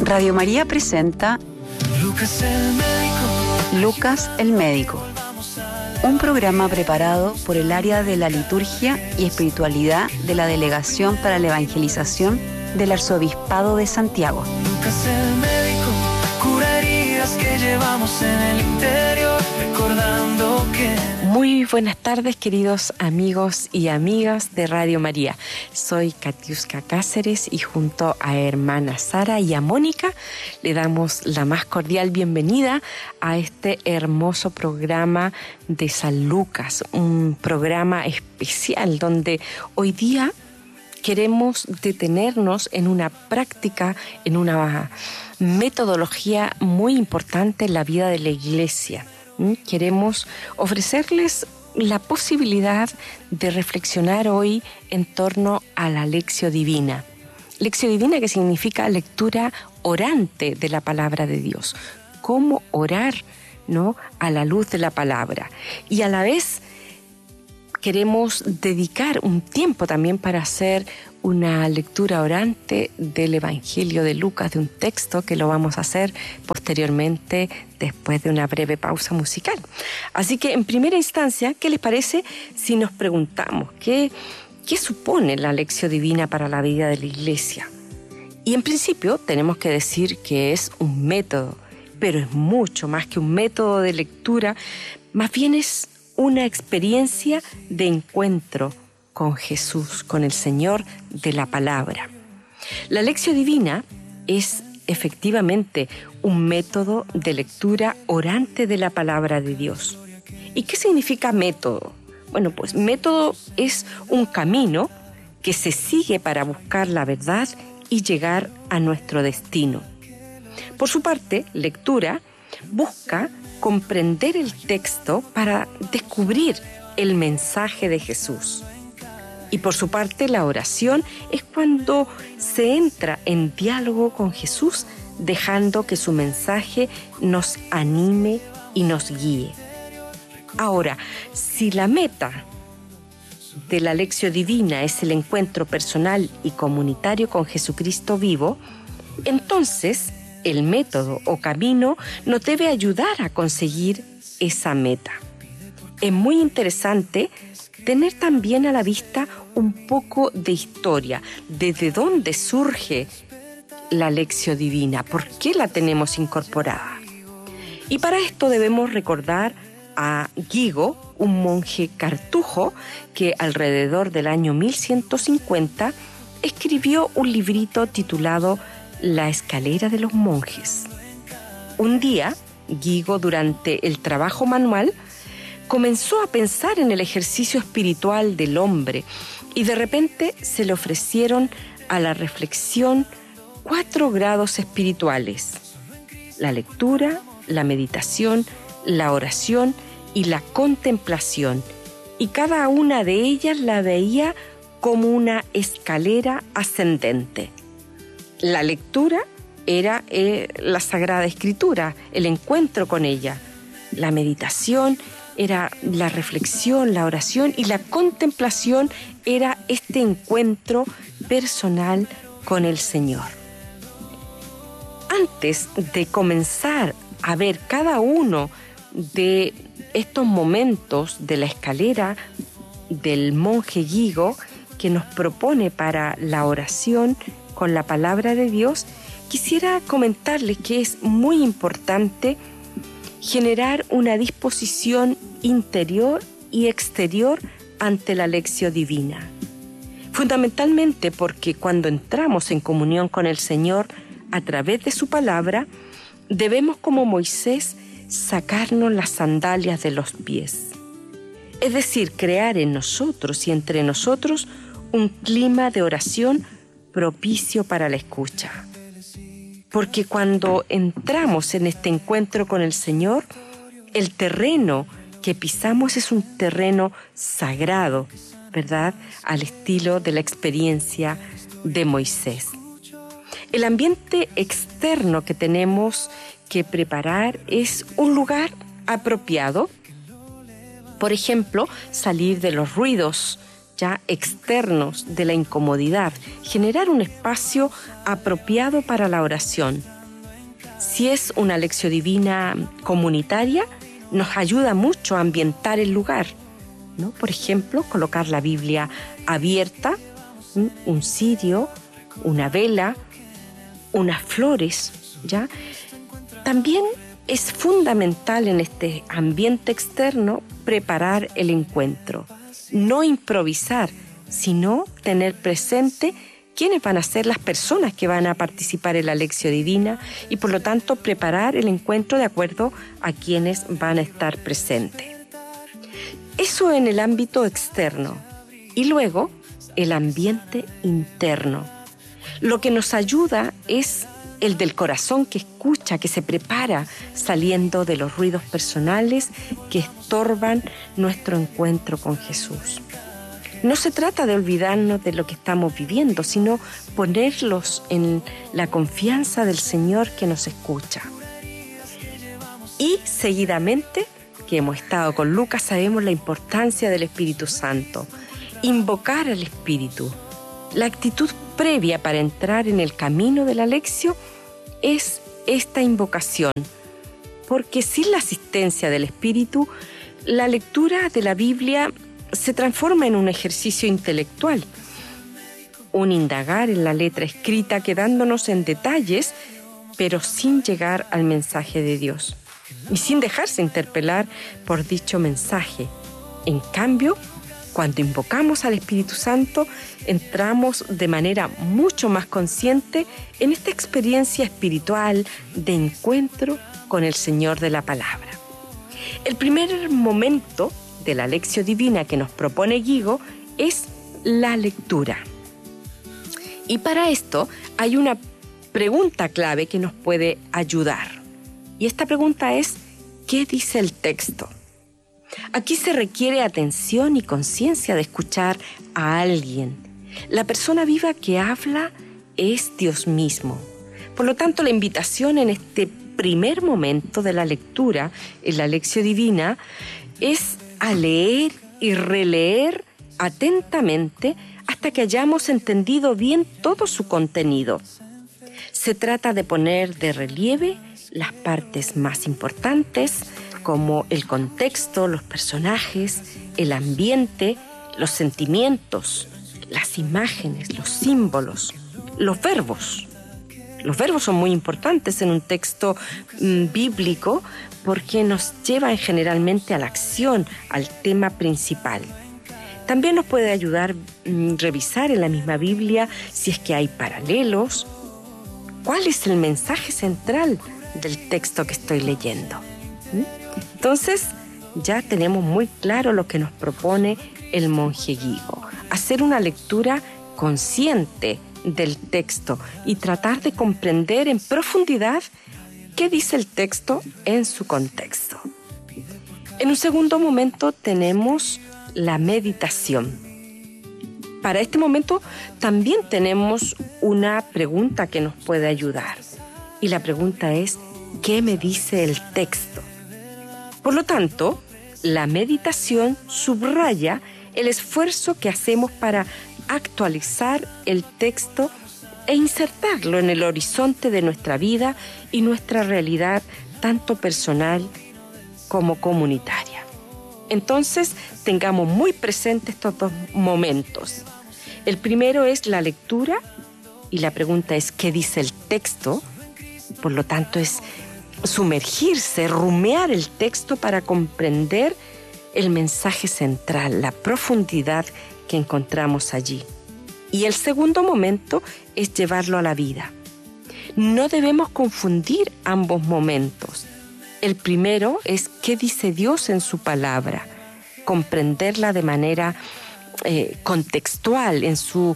Radio María presenta Lucas el Médico, un programa preparado por el área de la liturgia y espiritualidad de la Delegación para la Evangelización del Arzobispado de Santiago. Lucas el Médico cura heridas que llevamos en el interior, recordando que... Muy buenas tardes, queridos amigos y amigas de Radio María. Soy Katiuska Cáceres y junto a hermana Sara y a Mónica le damos la más cordial bienvenida a este hermoso programa de San Lucas, un programa especial donde hoy día queremos detenernos en una práctica, en una metodología muy importante en la vida de la Iglesia. Queremos ofrecerles la posibilidad de reflexionar hoy en torno a la Lectio Divina. Lectio Divina, que significa lectura orante de la palabra de Dios. Cómo orar, ¿no?, a la luz de la palabra. Y a la vez queremos dedicar un tiempo también para hacer una lectura orante del Evangelio de Lucas, de un texto que lo vamos a hacer posteriormente después de una breve pausa musical. Así que en primera instancia, ¿qué les parece si nos preguntamos qué supone la Lectio Divina para la vida de la Iglesia? Y en principio tenemos que decir que es un método, pero es mucho más que un método de lectura, más bien es una experiencia de encuentro con Jesús, con el Señor de la palabra. La Lectio Divina es efectivamente un método de lectura orante de la palabra de Dios. ¿Y qué significa método? Bueno, pues método es un camino que se sigue para buscar la verdad y llegar a nuestro destino. Por su parte, lectura busca comprender el texto para descubrir el mensaje de Jesús. Y por su parte, la oración es cuando se entra en diálogo con Jesús, dejando que su mensaje nos anime y nos guíe. Ahora, si la meta de la Lectio Divina es el encuentro personal y comunitario con Jesucristo vivo, entonces el método o camino nos debe ayudar a conseguir esa meta. Es muy interesante tener también a la vista un poco de historia, desde dónde surge la Lectio Divina, por qué la tenemos incorporada. Y para esto debemos recordar a Guigo, un monje cartujo que alrededor del año 1150 escribió un librito titulado La Escalera de los Monjes. Un día, Guigo, durante el trabajo manual, comenzó a pensar en el ejercicio espiritual del hombre y de repente se le ofrecieron a la reflexión 4 grados espirituales: la lectura, la meditación, la oración y la contemplación, y cada una de ellas la veía como una escalera ascendente. La lectura era la Sagrada Escritura, el encuentro con ella. La meditación era la reflexión, la oración, y la contemplación era este encuentro personal con el Señor. Antes de comenzar a ver cada uno de estos momentos de la escalera del monje Guigo que nos propone para la oración con la palabra de Dios, quisiera comentarles que es muy importante generar una disposición interior y exterior ante la Lectio Divina. Fundamentalmente porque cuando entramos en comunión con el Señor a través de su palabra, debemos, como Moisés, sacarnos las sandalias de los pies. Es decir, crear en nosotros y entre nosotros un clima de oración propicio para la escucha. Porque cuando entramos en este encuentro con el Señor, el terreno que pisamos es un terreno sagrado, ¿verdad?, al estilo de la experiencia de Moisés. El ambiente externo que tenemos que preparar es un lugar apropiado. Por ejemplo, salir de los ruidos ya externos, de la incomodidad, generar un espacio apropiado para la oración. Si es una lección divina comunitaria, nos ayuda mucho a ambientar el lugar, ¿no? Por ejemplo, colocar la Biblia abierta, un cirio, una vela, unas flores, ¿ya? También es fundamental en este ambiente externo preparar el encuentro, no improvisar, sino tener presente quiénes van a ser las personas que van a participar en la lección divina y por lo tanto preparar el encuentro de acuerdo a quienes van a estar presentes. Eso en el ámbito externo. Y luego el ambiente interno. Lo que nos ayuda es el del corazón que escucha, que se prepara, saliendo de los ruidos personales que estorban nuestro encuentro con Jesús. No se trata de olvidarnos de lo que estamos viviendo, sino ponerlos en la confianza del Señor que nos escucha. Y seguidamente, que hemos estado con Lucas, sabemos la importancia del Espíritu Santo. Invocar al Espíritu. La actitud previa para entrar en el camino de la lección es esta invocación, porque sin la asistencia del Espíritu, la lectura de la Biblia se transforma en un ejercicio intelectual, un indagar en la letra escrita quedándonos en detalles, pero sin llegar al mensaje de Dios y sin dejarse interpelar por dicho mensaje. En cambio, cuando invocamos al Espíritu Santo, entramos de manera mucho más consciente en esta experiencia espiritual de encuentro con el Señor de la Palabra. El primer momento de la lección divina que nos propone Guigo es la lectura. Y para esto hay una pregunta clave que nos puede ayudar. Y esta pregunta es, ¿qué dice el texto? Aquí se requiere atención y conciencia de escuchar a alguien. La persona viva que habla es Dios mismo. Por lo tanto, la invitación en este primer momento de la lectura, en la lección divina, es a leer y releer atentamente hasta que hayamos entendido bien todo su contenido. Se trata de poner de relieve las partes más importantes, como el contexto, los personajes, el ambiente, los sentimientos, las imágenes, los símbolos, los verbos. Los verbos son muy importantes en un texto bíblico porque nos llevan generalmente a la acción, al tema principal. También nos puede ayudar revisar en la misma Biblia si es que hay paralelos. ¿Cuál es el mensaje central del texto que estoy leyendo? Entonces, ya tenemos muy claro lo que nos propone el monje Guigo. Hacer una lectura consciente del texto y tratar de comprender en profundidad qué dice el texto en su contexto. En un segundo momento tenemos la meditación. Para este momento también tenemos una pregunta que nos puede ayudar. Y la pregunta es, ¿qué me dice el texto? Por lo tanto, la meditación subraya el esfuerzo que hacemos para actualizar el texto e insertarlo en el horizonte de nuestra vida y nuestra realidad, tanto personal como comunitaria. Entonces, tengamos muy presentes estos dos momentos. El primero es la lectura y la pregunta es ¿qué dice el texto? Por lo tanto, es sumergirse, rumiar el texto para comprender el mensaje central, la profundidad que encontramos allí. Y el segundo momento es llevarlo a la vida. No debemos confundir ambos momentos. El primero es qué dice Dios en su palabra, comprenderla de manera contextual, en su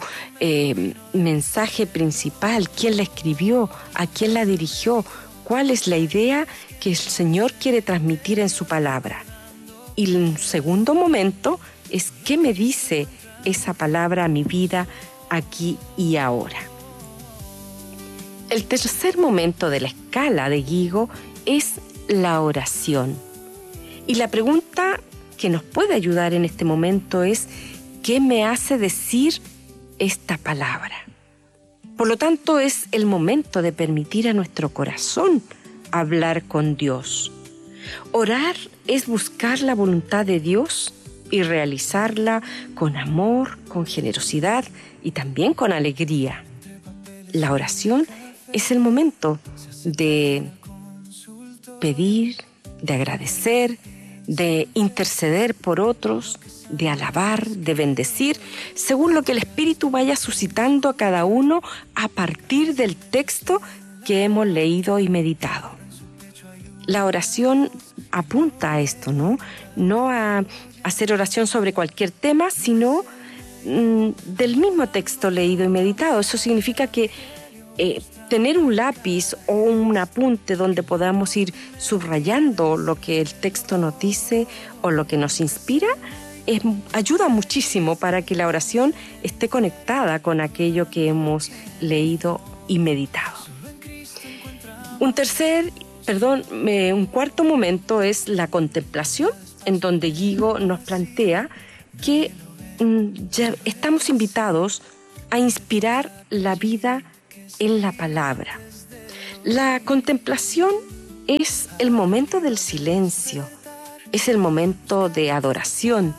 mensaje principal, quién la escribió, a quién la dirigió, cuál es la idea que el Señor quiere transmitir en su palabra. Y el segundo momento es qué me dice esa palabra a mi vida aquí y ahora. El tercer momento de la escala de Guigo es la oración. Y la pregunta que nos puede ayudar en este momento es ¿qué me hace decir esta palabra? Por lo tanto, es el momento de permitir a nuestro corazón hablar con Dios. Orar es buscar la voluntad de Dios y realizarla con amor, con generosidad y también con alegría. La oración es el momento de pedir, de agradecer, de interceder por otros, de alabar, de bendecir, según lo que el Espíritu vaya suscitando a cada uno a partir del texto que hemos leído y meditado. La oración apunta a esto, ¿no? No a hacer oración sobre cualquier tema, sino del mismo texto leído y meditado. Eso significa que tener un lápiz o un apunte donde podamos ir subrayando lo que el texto nos dice o lo que nos inspira, ayuda muchísimo para que la oración esté conectada con aquello que hemos leído y meditado. Un cuarto momento es la contemplación, en donde Guigo nos plantea que ya estamos invitados a inspirar la vida en la palabra. La contemplación es el momento del silencio, es el momento de adoración,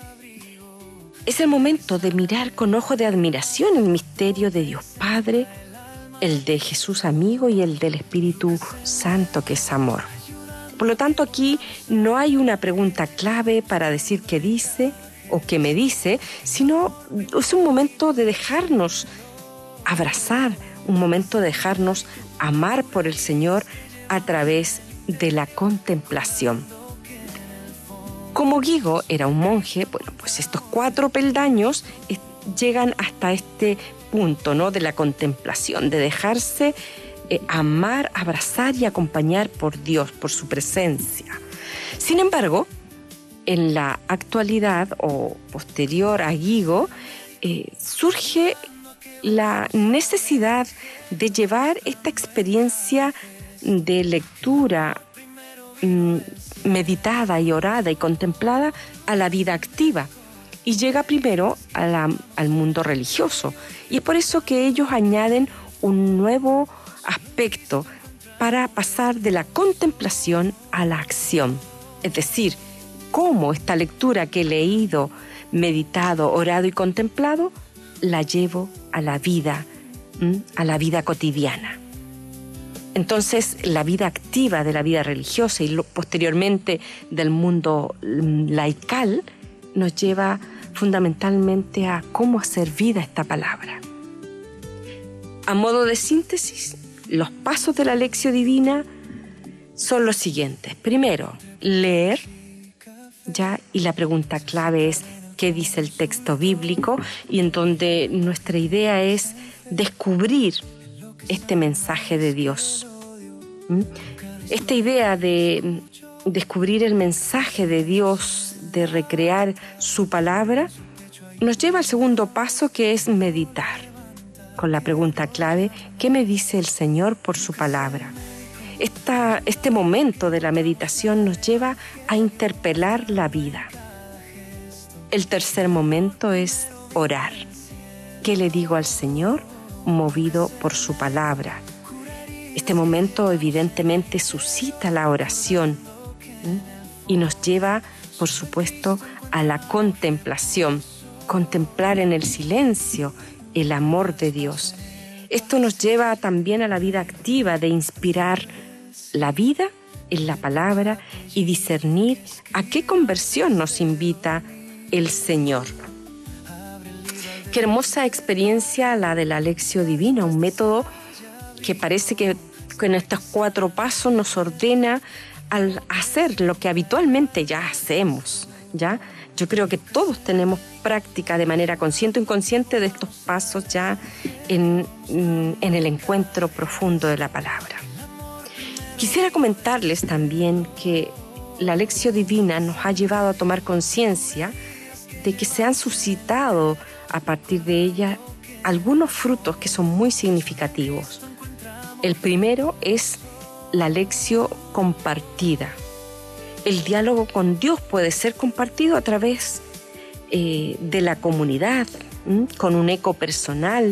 es el momento de mirar con ojo de admiración el misterio de Dios Padre, el de Jesús amigo y el del Espíritu Santo, que es amor. Por lo tanto, aquí no hay una pregunta clave para decir qué dice o qué me dice, sino es un momento de dejarnos abrazar, un momento de dejarnos amar por el Señor a través de la contemplación. Como Guigo era un monje, pues estos 4 peldaños llegan hasta este punto, ¿no?, de la contemplación, de dejarse amar, abrazar y acompañar por Dios, por su presencia. Sin embargo, en la actualidad o posterior a Guigo, surge la necesidad de llevar esta experiencia de lectura meditada y orada y contemplada a la vida activa, y llega primero al mundo religioso, y es por eso que ellos añaden un nuevo aspecto para pasar de la contemplación a la acción, es decir, cómo esta lectura que he leído, meditado, orado y contemplado la llevo a la vida cotidiana. Entonces, la vida activa de la vida religiosa y posteriormente del mundo laical nos lleva fundamentalmente a cómo hacer vida esta palabra. A modo de síntesis, los pasos de la Lectio Divina son los siguientes. Primero, leer, y la pregunta clave es ¿qué dice el texto bíblico? Y en donde nuestra idea es descubrir este mensaje de Dios. Esta idea de descubrir el mensaje de Dios, de recrear su palabra, nos lleva al segundo paso, que es meditar, con la pregunta clave, ¿qué me dice el Señor por su palabra? Este momento de la meditación nos lleva a interpelar la vida. El tercer momento es orar. ¿Qué le digo al Señor movido por su palabra? Este momento evidentemente suscita la oración y nos lleva, por supuesto, a la contemplación. Contemplar en el silencio el amor de Dios. Esto nos lleva también a la vida activa de inspirar la vida en la palabra y discernir a qué conversión nos invita el Señor. Qué hermosa experiencia la de la Lectio Divina, un método que parece que en estos 4 pasos nos ordena al hacer lo que habitualmente ya hacemos, ¿ya? Yo creo que todos tenemos práctica de manera consciente o inconsciente de estos pasos ya en el encuentro profundo de la palabra. Quisiera comentarles también que la Lectio Divina nos ha llevado a tomar conciencia de que se han suscitado a partir de ella algunos frutos que son muy significativos. El primero es la lección compartida. El diálogo con Dios puede ser compartido a través de la comunidad, con un eco personal,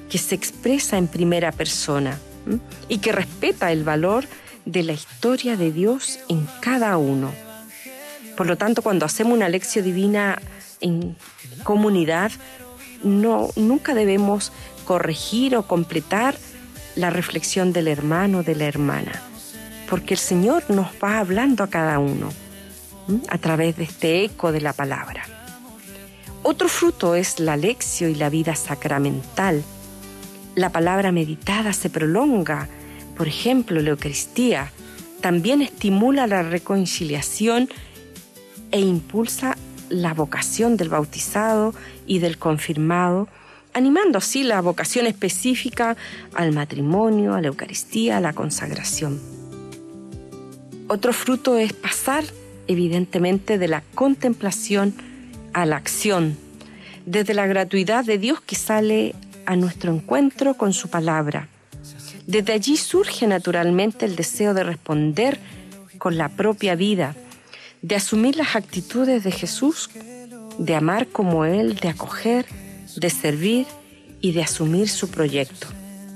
que se expresa en primera persona y que respeta el valor de la historia de Dios en cada uno. Por lo tanto, cuando hacemos una lección divina en comunidad, nunca debemos corregir o completar la reflexión del hermano o de la hermana, porque el Señor nos va hablando a cada uno a través de este eco de la palabra. Otro fruto es la lección y la vida sacramental. La palabra meditada se prolonga. Por ejemplo, la Eucaristía también estimula la reconciliación e impulsa la vocación del bautizado y del confirmado, animando así la vocación específica al matrimonio, a la Eucaristía, a la consagración. Otro fruto es pasar, evidentemente, de la contemplación a la acción, desde la gratuidad de Dios que sale a nuestro encuentro con su palabra. Desde allí surge naturalmente el deseo de responder con la propia vida, de asumir las actitudes de Jesús, de amar como Él, de acoger, de servir y de asumir su proyecto.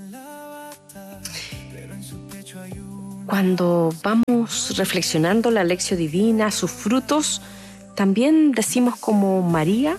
Cuando vamos reflexionando la lección divina, sus frutos, también decimos como María,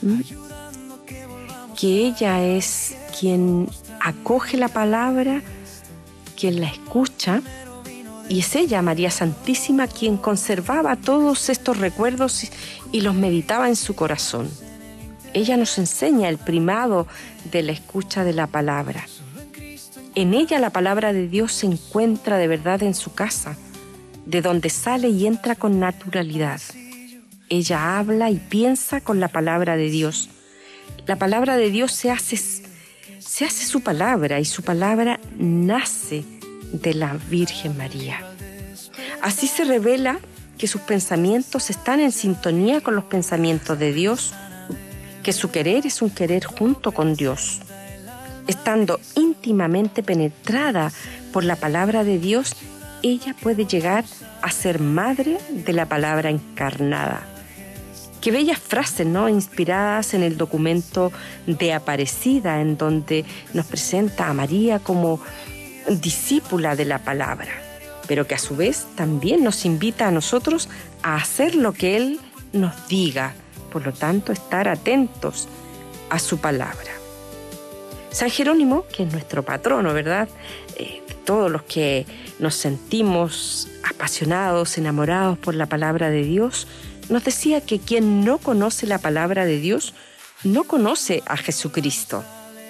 que ella es quien acoge la palabra, quien la escucha, y es ella, María Santísima, quien conservaba todos estos recuerdos y los meditaba en su corazón. Ella nos enseña el primado de la escucha de la palabra. En ella la palabra de Dios se encuentra de verdad en su casa, de donde sale y entra con naturalidad. Ella habla y piensa con la palabra de Dios. La palabra de Dios se hace su palabra, y su palabra nace de la Virgen María. Así se revela que sus pensamientos están en sintonía con los pensamientos de Dios, que su querer es un querer junto con Dios. Estando íntimamente penetrada por la palabra de Dios, ella puede llegar a ser madre de la palabra encarnada. Qué bellas frases, ¿no?, inspiradas en el documento de Aparecida, en donde nos presenta a María como discípula de la palabra, pero que a su vez también nos invita a nosotros a hacer lo que Él nos diga, por lo tanto estar atentos a su palabra. San Jerónimo, que es nuestro patrono, ¿verdad?, todos los que nos sentimos apasionados, enamorados por la palabra de Dios, nos decía que quien no conoce la palabra de Dios no conoce a Jesucristo.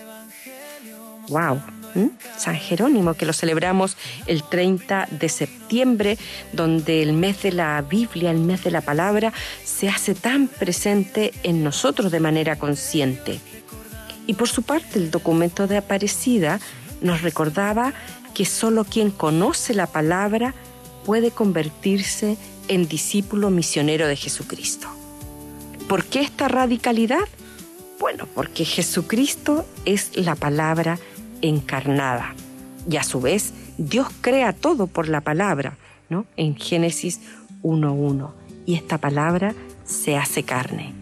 ¡Wow! San Jerónimo, que lo celebramos el 30 de septiembre, donde el mes de la Biblia, el mes de la palabra, se hace tan presente en nosotros de manera consciente. Y por su parte, el documento de Aparecida nos recordaba que solo quien conoce la palabra puede convertirse en discípulo misionero de Jesucristo. ¿Por qué esta radicalidad? Bueno, porque Jesucristo es la palabra encarnada, y a su vez Dios crea todo por la palabra, ¿no?, en Génesis 1:1, y esta palabra se hace carne.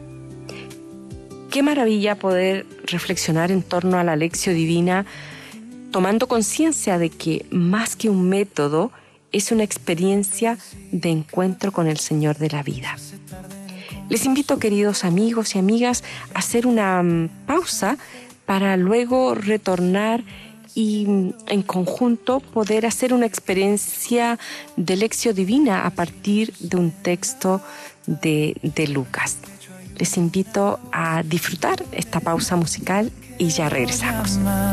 Qué maravilla poder reflexionar en torno a la lección divina, tomando conciencia de que más que un método es una experiencia de encuentro con el Señor de la vida. Les invito, queridos amigos y amigas, a hacer una pausa para luego retornar y en conjunto poder hacer una experiencia de lección divina a partir de un texto de Lucas. Les invito a disfrutar esta pausa musical y ya regresamos.